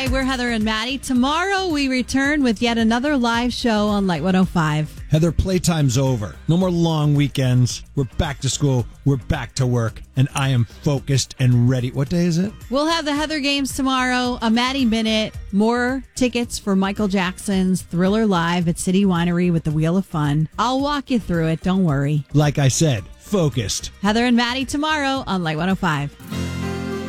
we're Heather and Maddie. Tomorrow we return with yet another live show on Light 105. Heather, playtime's over. No more long weekends. We're back to school. We're back to work. And I am focused and ready. What day is it? We'll have the Heather Games tomorrow, a Maddie Minute, more tickets for Michael Jackson's Thriller Live at City Winery with the Wheel of Fun. I'll walk you through it. Don't worry. Like I said, focused. Heather and Maddie tomorrow on Light 105.